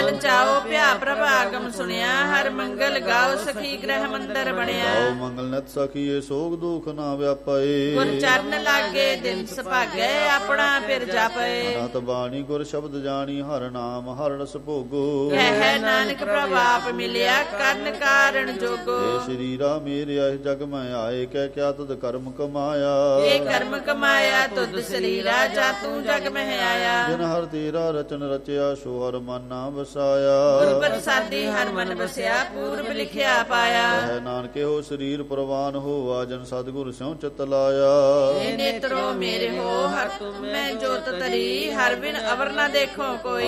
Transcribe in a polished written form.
ਮਨ ਚਾਓ ਭਿਆ ਪ੍ਰਭ ਆਗਮ ਸੁਣਿਆ, ਹਰ ਮੰਗਲ ਗਾਓ ਸਖੀ ਗ੍ਰਹਿ ਮੰਦਰ ਬਣਿਆ। ਗਾਓ ਮੰਗਲ ਨਿਤ ਸਖੀਏ ਸੋਗ ਦੁਖ ਨਾ ਵਿਆਪਏ, ਗੁਰ ਚਰਨ ਲਾਗੇ ਦਿਨ ਸੁਭਾਗੈ, ਆਪਣਾ ਫਿਰ ਜਾਪੇ। ਅਨਹਤ ਬਾਣੀ ਗੁਰ ਸ਼ਬਦ ਜਾਣੀ, ਹਰ ਨਾਮ ਹਰ ਰਸ ਭੋਗੋ। ਕਹਿ ਨਾਨਕ ਪ੍ਰਭ ਆਪ ਮਿਲਿਆ, ਕਰਨ ਕਾਰਣ ਜੋਗੋ। ਇਹ ਸਰੀਰਾ ਮੇਰੇ ਇਸ ਜਗ ਮੈਂ ਆਏ, ਕਹਿ ਕਿਆ ਤਦ ਕਰਮ ਕਮਾਇਆ। ਇਹ ਕਰਮ ਕਮਾਇਆ ਤੁਧ ਸਰੀਰਾ, ਜਾ ਤੂੰ ਜਗ ਮਹਿ ਆਇਆ। ਜਿਨ ਹਰ ਤੇਰਾ ਰਚਨ ਰਚਿਆ, ਸੋ ਹਰ ਮਨ ਨਾ ਵਸਾਇਆ। ਗੁਰ ਪ੍ਰਸਾਦੀ ਹਰ ਮਨ ਵਸਿਆ, ਪੂਰਬ ਲਿਖਿਆ ਪਾਇਆ। ਕਹਿ ਨਾਨਕੇ ਹੋ ਸਰੀਰ ਪ੍ਰਵਾਨ ਹੋਵਾ, ਜਨ ਸਤਿਗੁਰ ਸਿਉ ਚਿਤ ਲਾਇਆ। ਇਹ ਨੇਤਰੋ ਮੇਰੇ ਹੋ ਹਰ ਤੁਮ ਮੈਂ ਜੋਤ ਤਰੀ, ਹਰ ਬਿਨ ਅਵਰ ਨਾ ਦੇਖੋ ਕੋਈ।